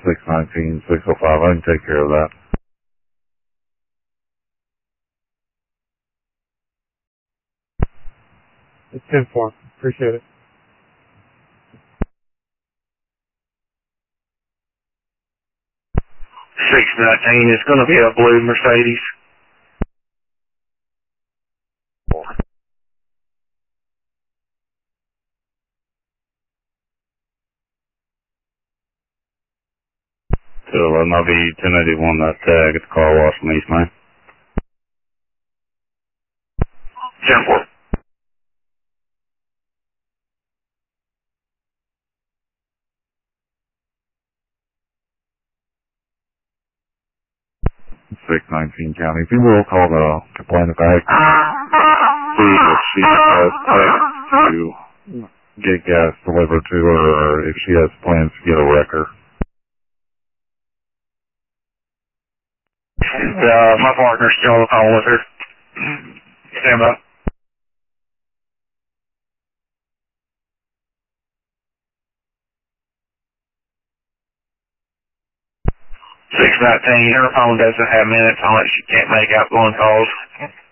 619, 605. I can take care of that. It's 10-4. Appreciate it. 619, it's going to be a blue Mercedes. So I'll be 1081 that tag at the car wash in East Main. 10-4. 619 County. If you will, call the complainant back. See if she has plans to get gas delivered to her, or if she has plans to get a wrecker. My partner's still on the phone with her. Stand by. 619, her phone doesn't have minutes on it. She can't make outgoing calls.